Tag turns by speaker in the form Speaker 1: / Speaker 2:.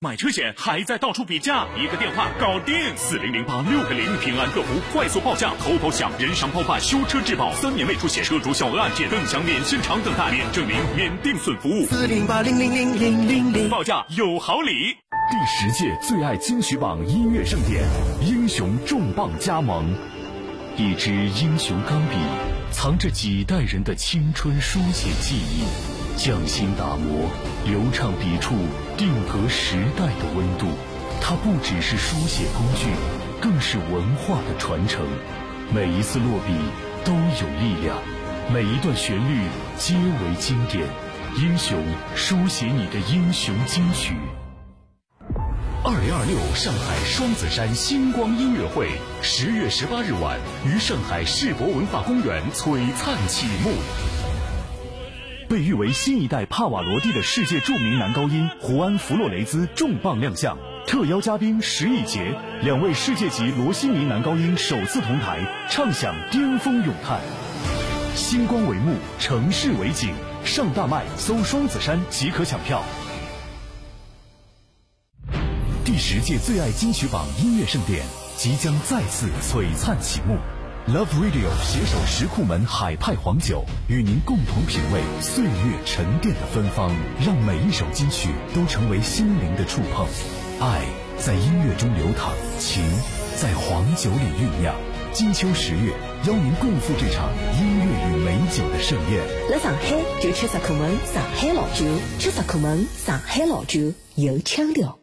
Speaker 1: 买车险还在到处比价，一个电话搞定，4008-6个0，平安客服快速报价，头奖人商包办修车质保，3年未出险，车主小额按揭更享免现场等待、免证明、免定损服务。4008-0000000，报价有好礼。
Speaker 2: 第10届最爱金曲榜音乐盛典，英雄重磅加盟，一支英雄钢笔，藏着几代人的青春书写记忆。匠心打磨，流畅笔触，定格时代的温度。它不只是书写工具，更是文化的传承。每一次落笔都有力量，每一段旋律皆为经典。英雄，书写你的英雄金曲。2026上海双子山星光音乐会10月18日晚于上海世博文化公园璀璨启幕。被誉为新一代帕瓦罗蒂的世界著名男高音胡安·弗洛雷兹重磅亮相，特邀嘉宾石以洁，2位世界级罗西尼男高音首次同台，唱响巅峰咏叹。星光帷幕，城市为景，上大麦搜双子山即可抢票。第10届最爱金曲榜音乐盛典即将再次璀璨启幕。Love Radio 携手石库门海派黄酒，与您共同品味岁月沉淀的芬芳，让每一首金曲都成为心灵的触碰。爱在音乐中流淌，情在黄酒里酝酿。金秋10月，邀您共赴这场音乐与美酒的盛宴。
Speaker 3: 来上海就吃石库门上海老酒，吃石库门上海老酒有腔调。